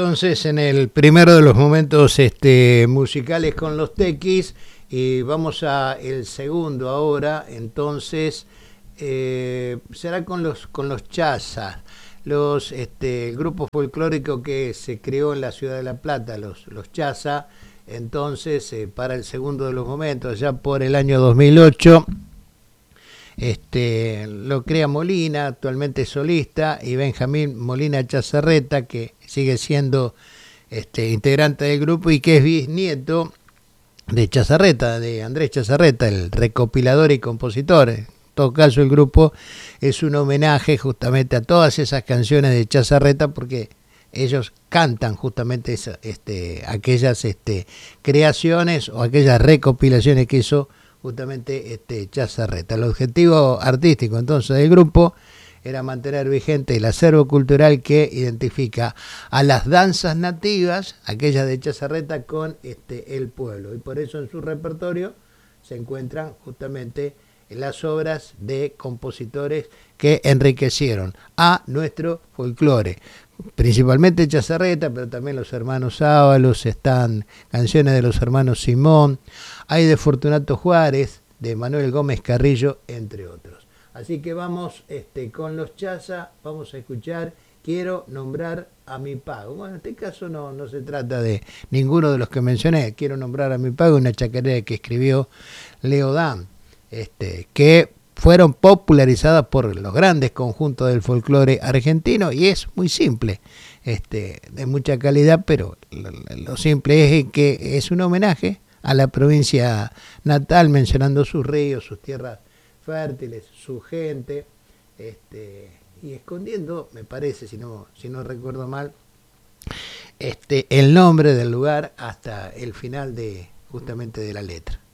entonces en el primero de los momentos musicales con los Tequis y vamos a el segundo ahora, entonces será con los Chazas, el grupo folclórico que se creó en la ciudad de La Plata, los Chazas. Entonces para el segundo de los momentos, ya por el año 2008, lo crea Molina, actualmente solista, y Benjamín Molina Chazarreta, que sigue siendo integrante del grupo y que es bisnieto de Chazarreta, de Andrés Chazarreta, el recopilador y compositor. En todo caso, el grupo es un homenaje justamente a todas esas canciones de Chazarreta, porque ellos cantan justamente aquellas creaciones o aquellas recopilaciones que hizo justamente Chazarreta. El objetivo artístico entonces del grupo era mantener vigente el acervo cultural que identifica a las danzas nativas, aquellas de Chazarreta, con el pueblo, y por eso en su repertorio se encuentran justamente las obras de compositores que enriquecieron a nuestro folclore, principalmente Chazarreta, pero también los hermanos Ábalos, están canciones de los hermanos Simón, hay de Fortunato Juárez, de Manuel Gómez Carrillo, entre otros. Así que vamos con los Chazas, vamos a escuchar Quiero nombrar a mi pago. Bueno, en este caso no se trata de ninguno de los que mencioné. Quiero nombrar a mi pago, una chacarera que escribió Leo Dan, que fueron popularizadas por los grandes conjuntos del folclore argentino, y es muy simple, de mucha calidad, pero lo simple es que es un homenaje a la provincia natal, mencionando sus ríos, sus tierras fértiles, su gente, y escondiendo, me parece, si no recuerdo mal, el nombre del lugar hasta el final justamente de la letra.